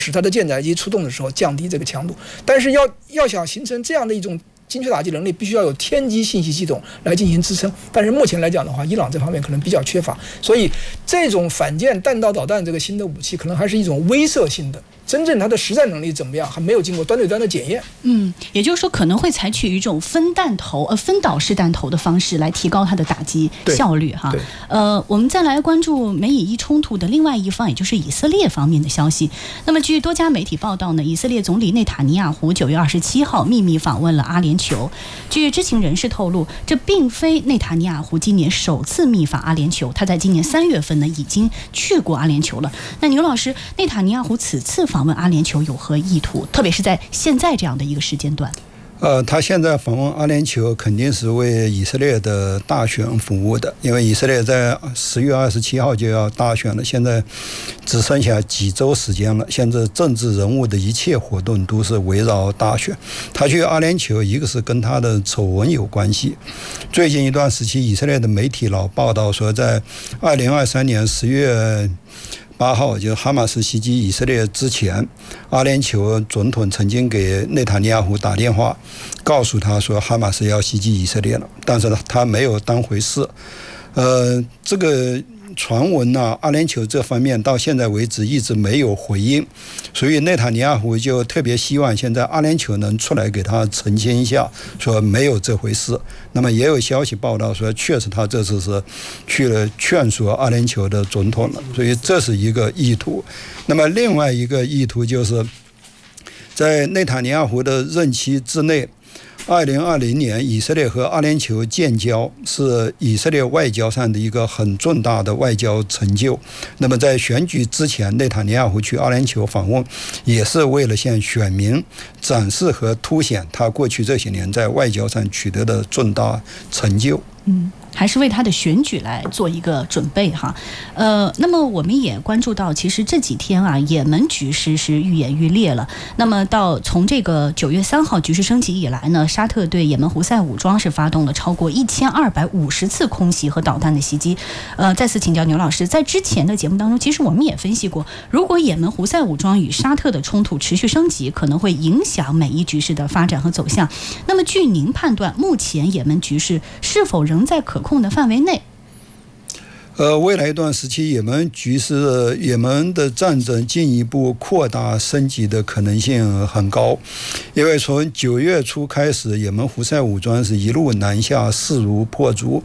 使它的舰载机出动的时候降低这个强度。但是要想形成这样的一种精确打击能力，必须要有天基信息系统来进行支撑。但是目前来讲的话，伊朗这方面可能比较缺乏，所以这种反舰弹道导弹这个新的武器，可能还是一种威慑性的。真正它的实战能力怎么样，还没有经过端对端的检验。 也就是说可能会采取一种分导式弹头的方式来提高它的打击效率哈。我们再来关注美以伊冲突的另外一方，也就是以色列方面的消息。那么据多家媒体报道呢，以色列总理内塔尼亚胡9月27号秘密访问了阿联酋。据知情人士透露，这并非内塔尼亚胡今年首次密访阿联酋，他在今年3月份呢已经去过阿联酋了。那牛老师，内塔尼亚胡此次访问阿联酋有何意图？特别是在现在这样的一个时间段。 他现在访问阿联酋肯定是为以色列的大选服务的，因为以色列在10月27号就要大选了，现在只剩下几周时间了。现在政治人物的一切活动都是围绕大选。他去阿联酋，一个是跟他的丑闻有关系。最近一段时期，以色列的媒体老报道说，在2023年10月8号，就是哈马斯袭击以色列之前，阿联酋总统曾经给内塔尼亚胡打电话，告诉他说哈马斯要袭击以色列了，但是呢，他没有当回事。这个传闻呢，阿联酋这方面到现在为止一直没有回应，所以内塔尼亚胡就特别希望现在阿联酋能出来给他澄清一下，说没有这回事。那么也有消息报道说，确实他这次是去了劝说阿联酋的总统了，所以这是一个意图。那么另外一个意图就是在内塔尼亚胡的任期之内，2020年以色列和阿联酋建交是以色列外交上的一个很重大的外交成就。那么在选举之前，内塔尼亚胡去阿联酋访问，也是为了向选民展示和凸显他过去这些年在外交上取得的重大成就。 还是为他的选举来做一个准备哈。那么我们也关注到，其实这几天啊，也门局势是愈演愈烈了。那么从这个9月3号局势升级以来呢，沙特对也门胡塞武装是发动了超过1250次空袭和导弹的袭击。再次请教牛老师，在之前的节目当中，其实我们也分析过，如果也门胡塞武装与沙特的冲突持续升级，可能会影响美伊局势的发展和走向。那么据您判断，目前也门局势是否仍在可控的范围内？ 未来一段时期，也门的战争进一步扩大升级的可能性很高，因为从9月初开始，也门胡塞武装是一路南下，势如破竹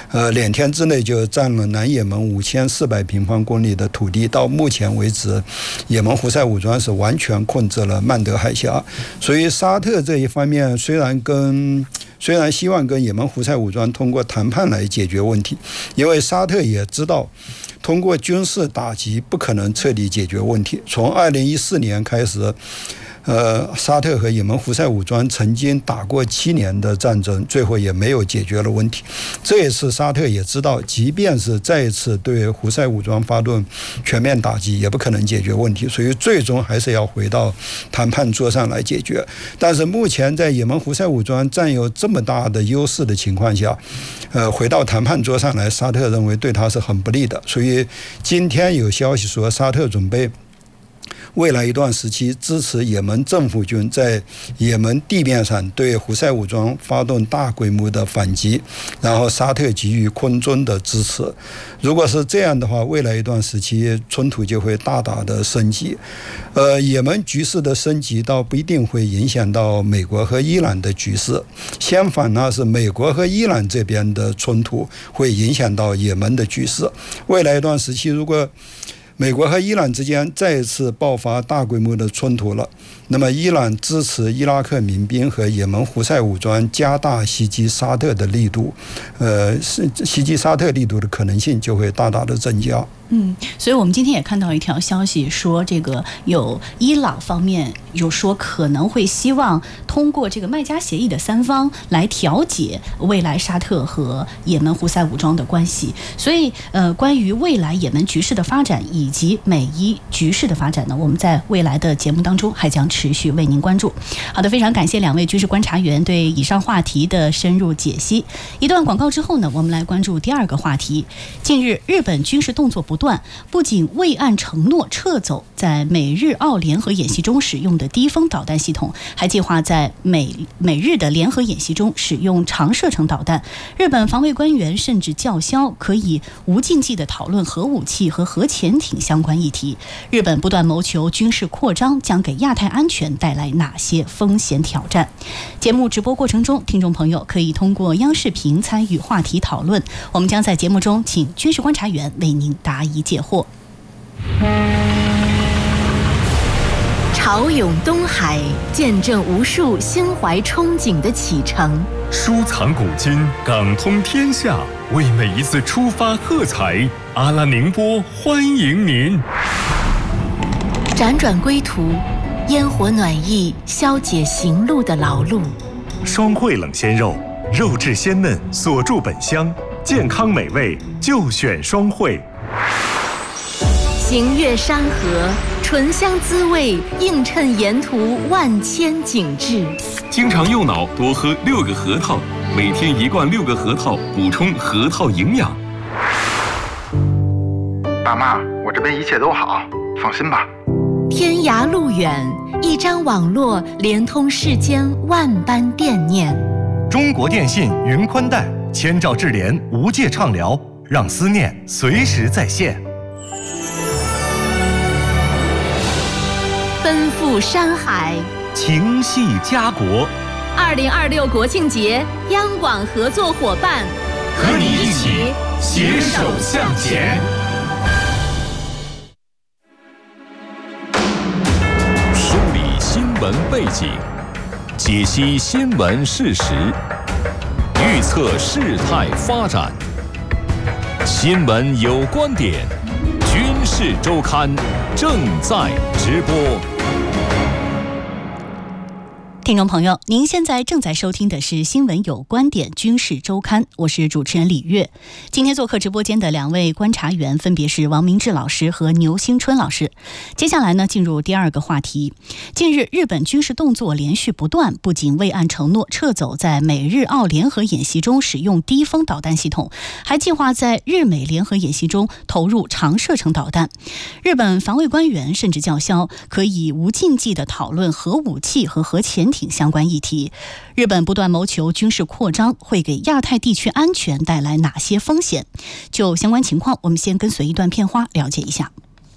，2天之内就占了南也门5400平方公里的土地。到目前为止，也门胡塞武装是完全控制了曼德海峡，所以沙特这一方面虽然希望跟也门胡塞武装通过谈判来解决问题，因为沙特也知道通过军事打击不可能彻底解决问题。从2014年开始，沙特和也门胡塞武装曾经打过7年的战争，最后也没有解决了问题。这一次沙特也知道，即便是再一次对胡塞武装发动全面打击，也不可能解决问题，所以最终还是要回到谈判桌上来解决。但是目前在也门胡塞武装占有这么大的优势的情况下，回到谈判桌上来，沙特认为对他是很不利的。所以今天有消息说，沙特准备未来一段时期支持也门政府军在也门地面上对胡塞武装发动大规模的反击，然后沙特给予空中的支持。如果是这样的话，未来一段时期冲突就会大大的升级。也门局势的升级倒不一定会影响到美国和伊朗的局势，相反呢，是美国和伊朗这边的冲突会影响到也门的局势。未来一段时期，如果美国和伊朗之间再一次爆发大规模的冲突了，那么伊朗支持伊拉克民兵和也门胡塞武装加大袭击沙特的力度，袭击沙特力度的可能性就会大大的增加。 所以我们今天也看到一条消息说，这个有伊朗方面有说可能会希望通过这个麦加协议的3方来调解未来沙特和也门胡塞武装的关系。所以关于未来也门局势的发展以及美伊局势的发展呢，我们在未来的节目当中还将持续为您关注。好的，非常感谢2位军事观察员对以上话题的深入解析。一段广告之后呢，我们来关注第2个话题。近日日本军事动作不断，不仅未按承诺撤走在美日澳联合演习中使用的低风导弹系统，还计划在美日的联合演习中使用长射程导弹。日本防卫官员甚至叫嚣可以无禁忌地讨论核武器和核潜艇相关议题。日本不断谋求军事扩张，将给亚太安全带来哪些风险挑战？节目直播过程中，听众朋友可以通过央视频参与话题讨论，我们将在节目中请军事观察员为您答疑解惑。 潮涌东海，见证无数心怀憧憬的启程； 收藏古今，港通天下，为每一次出发喝彩。阿拉宁波欢迎您。 辗转归途，烟火暖意消解行路的劳碌。 双汇冷鲜肉，肉质鲜嫩，锁住本乡，健康美味就选双汇。 行越山河，醇香滋味映衬沿途万千景致。 经常右脑，多喝6个核桃，每天1罐6个核桃，补充核桃营养。 爸妈，我这边一切都好，放心吧。 天涯路远，一张网络连通世间万般惦念。 中国电信云宽带，千兆智联无界畅聊，让思念随时在线。 奔赴山海， 情系家国。 2026国庆节，央广合作伙伴， 和你一起携手向前。 梳理新闻背景，解析新闻事实，预测事态发展。新闻有观点，军事周刊正在直播。 听众朋友，您现在正在收听的是新闻有观点军事周刊，我是主持人李月。今天做客直播间的2位观察员分别是王明志老师和牛兴春老师。接下来呢，进入第2个话题。近日，日本军事动作连续不断，不仅未按承诺撤走在美日澳联合演习中使用低风导弹系统，还计划在日美联合演习中投入长射程导弹。日本防卫官员甚至叫嚣可以无禁忌地讨论核武器和核潜艇相关议题。日本不断谋求军事扩张，会给亚太地区安全带来哪些风险？就相关情况，我们先跟随一段片花了解一下。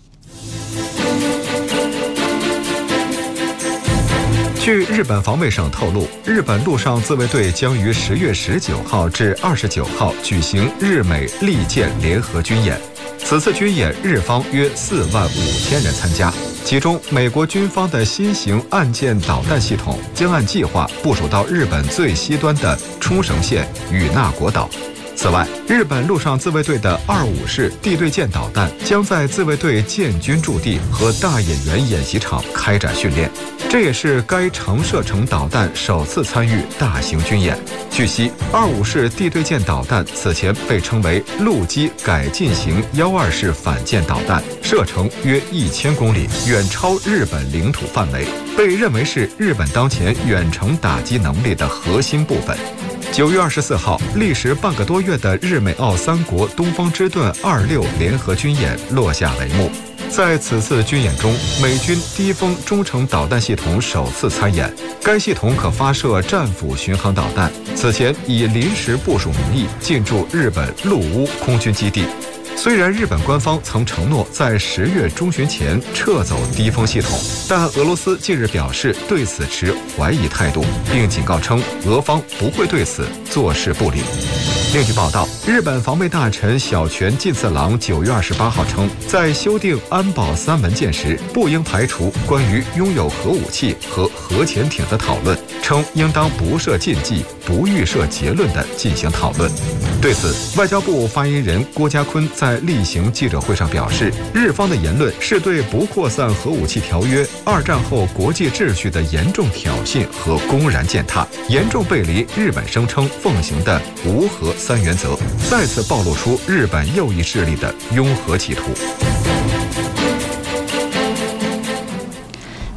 据日本防卫省透露，日本陆上自卫队将于10月19号至29号举行日美利剑联合军演。此次军演，日方约45000人参加，其中美国军方的新型岸舰导弹系统将按计划部署到日本最西端的冲绳县与那国岛。此外，日本陆上自卫队的25式地对舰导弹将在自卫队建军驻地和大野原演习场开展训练，这也是该长射程导弹首次参与大型军演。据悉，25式地对舰导弹此前被称为陆基改进型12式反舰导弹，射程约1000公里，远超日本领土范围，被认为是日本当前远程打击能力的核心部分。9月24号，历时半个多月的日美澳3国东方之盾26联合军演落下帷幕。在此次军演中，美军低风中程导弹系统首次参演，该系统可发射战斧巡航导弹，此前以临时部署名义进驻日本陆乌空军基地。虽然日本官方曾承诺在10月中旬前撤走低风系统，但俄罗斯近日表示对此持怀疑态度，并警告称俄方不会对此坐视不理。另据报道，日本防卫大臣小泉进次郎9月28号称，在修订安保3文件时，不应排除关于拥有核武器和核潜艇的讨论，称应当不设禁忌、不预设结论地进行讨论。对此，外交部发言人郭家坤在例行记者会上表示，日方的言论是对不扩散核武器条约、2战后国际秩序的严重挑衅和公然践踏，严重背离日本声称奉行的无核3原则，再次暴露出日本右翼势力的拥核企图。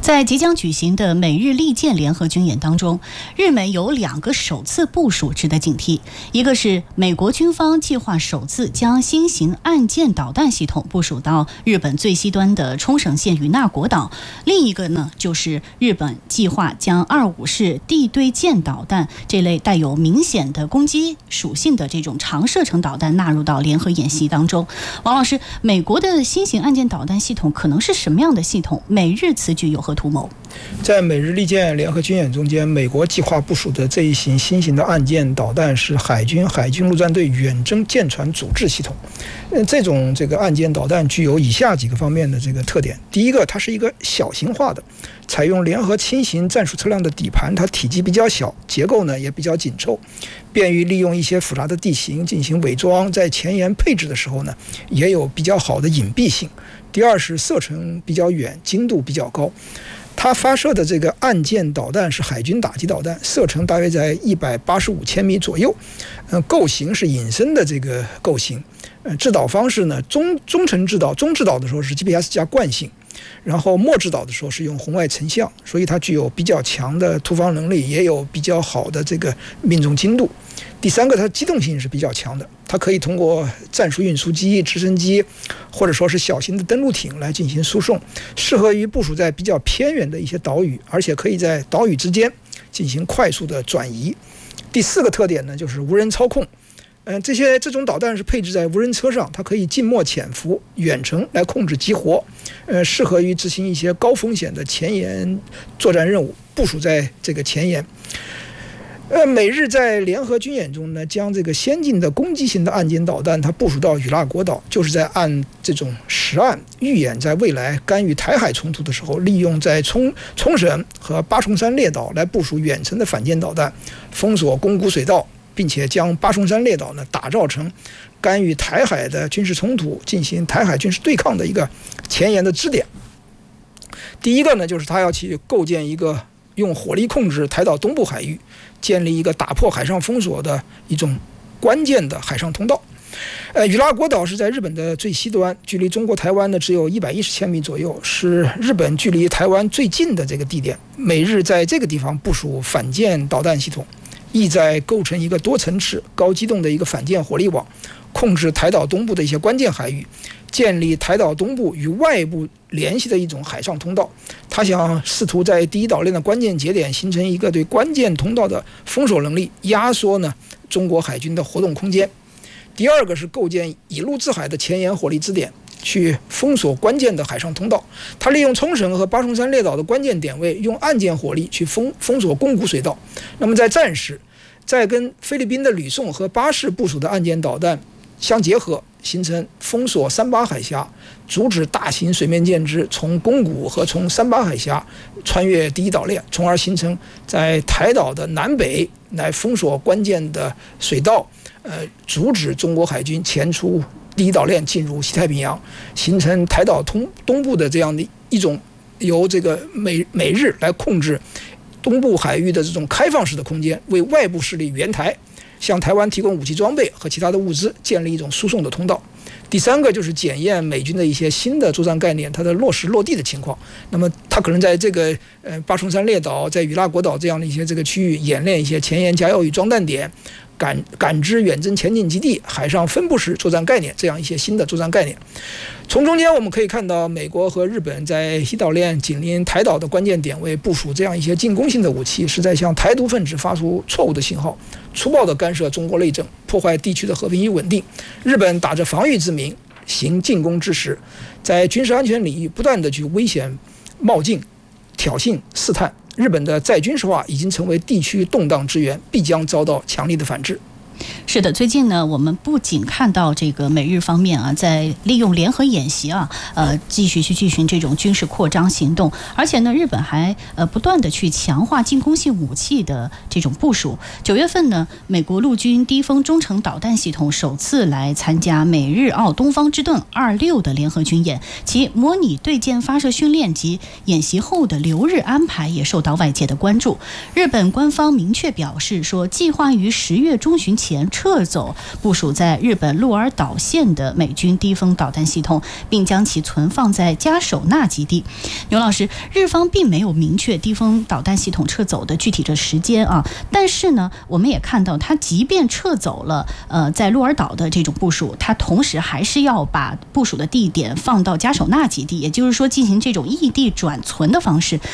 在即将举行的美日利剑联合军演当中，日美有2个首次部署值得警惕。一个是美国军方计划首次将新型岸舰导弹系统部署到日本最西端的冲绳县与那国岛，另一个呢就是日本计划将25式地对舰导弹这类带有明显的攻击属性的这种长射程导弹纳入到联合演习当中。王老师，美国的新型岸舰导弹系统可能是什么样的系统？美日此举有何图谋？ 在美日利剑联合军演中间，美国计划部署的这一型新型的岸舰导弹是海军陆战队远征舰船阻滞系统。这种岸舰导弹具有以下几个方面的特点。第一个，它是一个小型化的，采用联合轻型战术车辆的底盘，它体积比较小，结构呢也比较紧凑，便于利用一些复杂的地形进行伪装，在前沿配置的时候呢也有比较好的隐蔽性。第二是射程比较远，精度比较高。它发射的岸舰导弹是海军打击导弹，射程大约在185千米左右。构型是隐身的构型。制导方式呢，中程制导，中制导的时候是 GPS 加惯性，然后末制导的时候是用红外成像，所以它具有比较强的突防能力，也有比较好的命中精度。第三个，它机动性是比较强的，它可以通过战术运输机、直升机或者说是小型的登陆艇来进行输送，适合于部署在比较偏远的一些岛屿，而且可以在岛屿之间进行快速的转移。第四个特点呢，就是无人操控。这种导弹是配置在无人车上，它可以近墨潜伏、远程来控制激活，适合于执行一些高风险的前沿作战任务，部署在前沿。美日在联合军演中呢，将先进的攻击型的岸舰导弹，它部署到与那国岛，就是在按这种实案预演，在未来干预台海冲突的时候，利用在冲绳和八重山列岛来部署远程的反舰导弹，封锁宫古水道，并且将八重山列岛呢打造成干预台海的军事冲突、进行台海军事对抗的一个前沿的支点。第一个呢，就是它要去构建一个用火力控制台岛东部海域，建立一个打破海上封锁的一种关键的海上通道。与那国岛是在日本的最西端，距离中国台湾呢只有110千米左右，是日本距离台湾最近的地点。美日在这个地方部署反舰导弹系统，意在构成一个多层次、高机动的一个反舰火力网，控制台岛东部的一些关键海域，建立台岛东部与外部联系的一种海上通道。他想试图在第一岛链的关键节点形成一个对关键通道的封锁能力，压缩呢中国海军的活动空间。第二个是构建以陆制海的前沿火力支点，去封锁关键的海上通道。他利用冲绳和八重山列岛的关键点位，用岸舰火力去封锁宫古水道。那么在战时，再跟菲律宾的吕宋和巴士部署的岸舰导弹相结合，形成封锁三八海峡，阻止大型水面舰只从宫古和从三八海峡穿越第一岛链，从而形成在台岛的南北来封锁关键的水道，阻止中国海军前出第一岛链进入西太平洋，形成台岛东部的这样的一种由美日来控制东部海域的这种开放式的空间，为外部势力援台，向台湾提供武器装备和其他的物资，建立一种输送的通道。第三个就是检验美军的一些新的作战概念，它的落实落地的情况。那么它可能在八重山列岛、在与那国岛这样的一些区域演练一些前沿加油与装弹点、感知远征前进基地、海上分布式作战概念，这样一些新的作战概念。从中间我们可以看到，美国和日本在一岛链紧邻台岛的关键点位部署这样一些进攻性的武器，是在向台独分子发出错误的信号，粗暴地干涉中国内政，破坏地区的和平与稳定。日本打着防御之名行进攻之实，在军事安全领域不断地去危险冒进、挑衅、试探。日本的再军事化已经成为地区动荡之源，必将遭到强力的反制。 是的，最近呢，我们不仅看到美日方面在利用联合演习继续去进行这种军事扩张行动，而且呢，日本还不断的去强化进攻性武器的这种部署。9月份呢，美国陆军低风中程导弹系统首次来参加美日澳东方之盾26的联合军演，其模拟对舰发射训练及演习后的留日安排也受到外界的关注。日本官方明确表示说，计划于10月中旬前撤走部署在日本鹿儿岛县的美军低风导弹系统，并将其存放在嘉手纳基地。牛老师，日方并没有明确低风导弹系统撤走的具体的时间啊，但是呢，我们也看到，它即便撤走了在鹿儿岛的这种部署，它同时还是要把部署的地点放到嘉手纳基地，也就是说进行这种异地转存的方式。